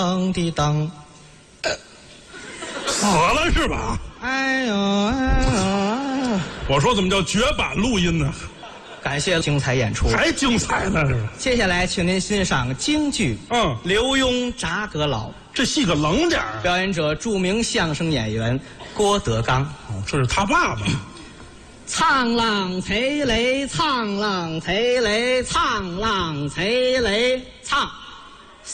当滴当， 死了是吧？ 哎呦哎呦！ 我说怎么叫绝版录音呢？ 感谢精彩演出， 还精彩呢是吧？ 接下来请您欣赏京剧《刘墉铡阁老》， 这戏可冷点儿。 表演者著名相声演员郭德纲。 这是他爸爸。 沧浪垂雷，沧浪垂雷，沧浪垂雷，唱。